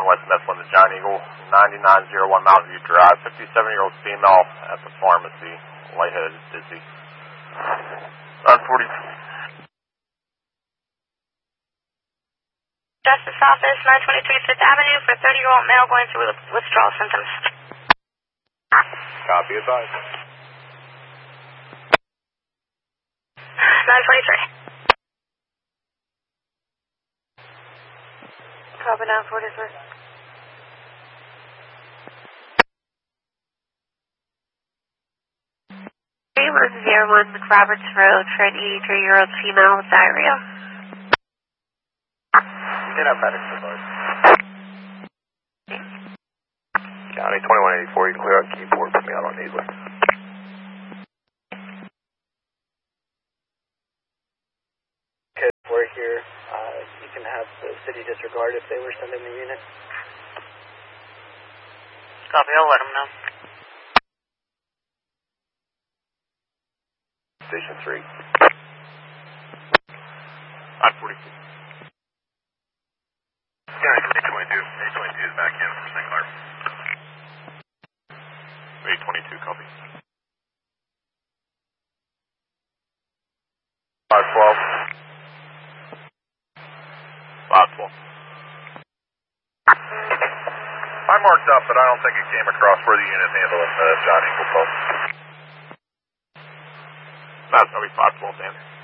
West Mifflin to John Eagle, 9901 Mountain View Drive, 57-year-old female at the pharmacy, lightheaded, dizzy. 940. Justice Office, 923 Fifth Avenue for 30-year-old male going through withdrawal symptoms. Copy, advised. 943. Copy 943. One McRoberts Road for an 83-year-old female with diarrhea. Get up, medics, advised. County 2184, you can clear out keyboard, put me out on needless. Okay, we're here. You can have the city disregard if they were sending the unit. Copy, I'll let them know. Station 3. 940. County 822. 822 is back in for St. Clair. 822, copy. 512. 512. I marked up, but I don't think it came across where the unit handling the John Eagle post. That's going to be 512, Dan.